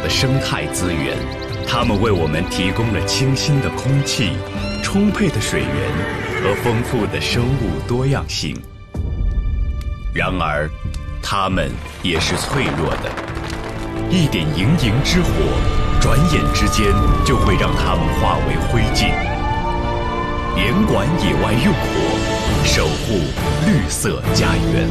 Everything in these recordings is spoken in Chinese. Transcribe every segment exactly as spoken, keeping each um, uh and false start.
的生态资源，它们为我们提供了清新的空气、充沛的水源和丰富的生物多样性。然而，它们也是脆弱的，一点营营之火，转眼之间就会让它们化为灰烬。严管野外用火，守护绿色家园。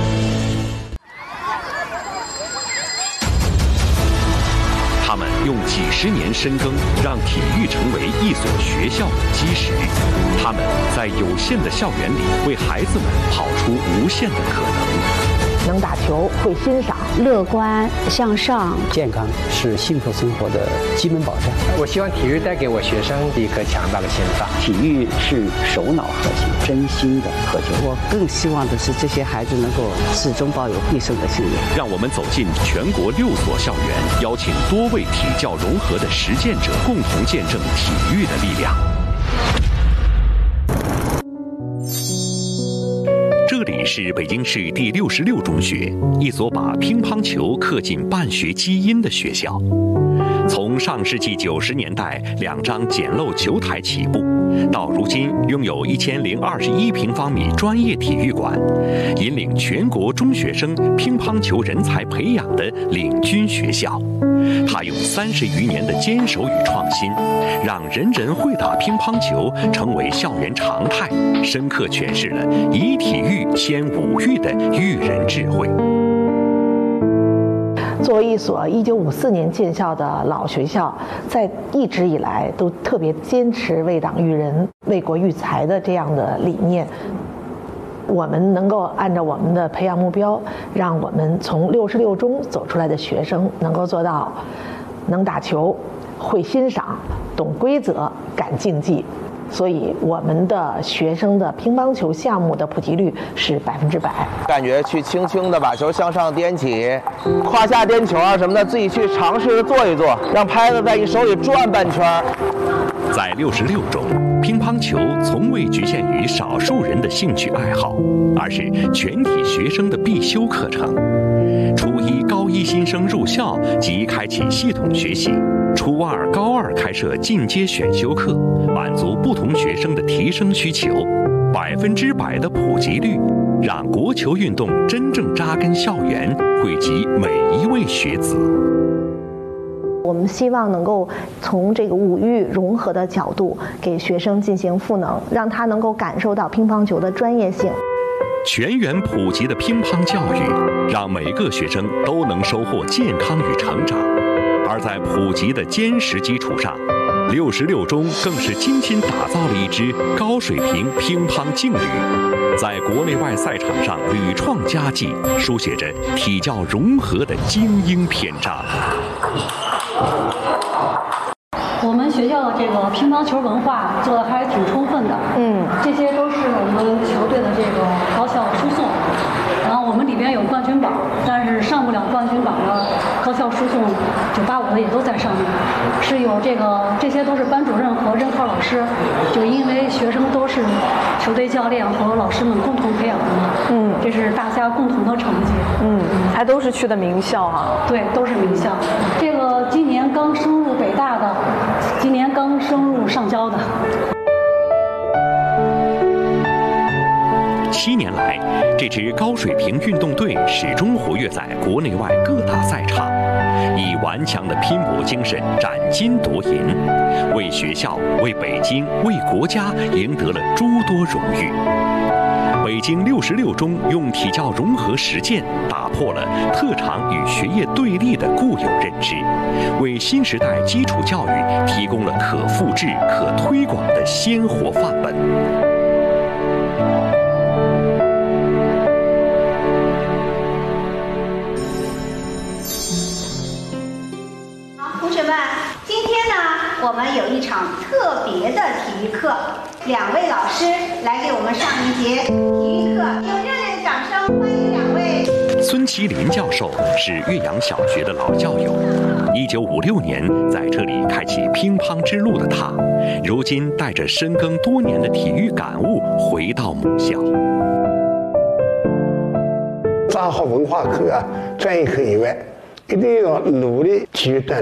他们用几十年深耕，让体育成为一所学校的基石。他们在有限的校园里，为孩子们跑出无限的可能。 能打球，会欣赏， 乐观向上。 健康是幸福生活的基本保障。 我希望体育带给我学生一颗强大的心脏。 体育是手脑和谐、真心的和谐。 我更希望的是这些孩子能够始终抱有必胜的信念。 让我们走进全国六所校园，邀请多位体教融合的实践者，共同见证体育的力量。这里是北京市第六十六中学，一所把乒乓球刻进办学基因的学校。从上世纪九十年代两张简陋球台起步，到如今拥有一千零二十一平方米专业体育馆，引领全国中学生乒乓球人才培养的领军学校。他用三十余年的坚守与创新，让人人会打乒乓球成为校园常态，深刻诠释了以体育先武育的育人智慧。 作为一所一九五四年建校的老学校，在一直以来都特别坚持为党育人、为国育才的这样的理念。我们能够按照我们的培养目标，让我们从六十六中走出来的学生能够做到能打球、会欣赏、懂规则、敢竞技。所以我们的学生的乒乓球项目的普及率是百分之百。 感觉去轻轻的把球向上颠起，胯下颠球啊什么的，自己去尝试着做一做，让拍子在你手里转半圈。 在六十六中，乒乓球从未局限于少数人的兴趣爱好，而是全体学生的必修课程。初一、高一新生入校即开启系统学习，初二、高二开设进阶选修课，满足不同学生的提升需求。百分之百的普及率，让国球运动真正扎根校园，惠及每一位学子。 我们希望能够从这个武育融合的角度，给学生进行赋能，让他能够感受到乒乓球的专业性。 全员普及的乒乓教育，让每个学生都能收获健康与成长。而在普及的坚实基础上，六十六中更是精心打造了一支高水平乒乓劲旅，在国内外赛场上屡创佳绩，书写着体教融合的精英篇章。 我们学校的这个乒乓球文化做的还挺充分的，嗯，这些都是我们球队的这个高校输送。然后我们里边有冠军榜，但是上不了冠军榜的高校输送九八五的也都在上面，是有这个，这些都是班主任和任课老师，就因为学生都是球队教练和老师们共同培养的嘛，嗯，这是大家共同的成绩， 嗯，还都是去的名校啊， 对，都是名校。这个今年刚升入北大的，今年刚升入上交的。 七年来，这支高水平运动队始终活跃在国内外各大赛场，以顽强的拼搏精神斩金夺银，为学校、为北京、为国家赢得了诸多荣誉。北京六十六中用体教融合实践打破了特长与学业对立的固有认知，为新时代基础教育提供了可复制、可推广的鲜活范本。 我们有一场特别的体育课，两位老师来给我们上一节体育课，用热烈的掌声欢迎两位。 孙麒麟教授是岳阳小学的老教友，一九五六年在这里开启乒乓之路的他，如今带着深耕多年的体育感悟回到母校。 抓好文化课啊，专业课以外，一定要努力体育锻炼。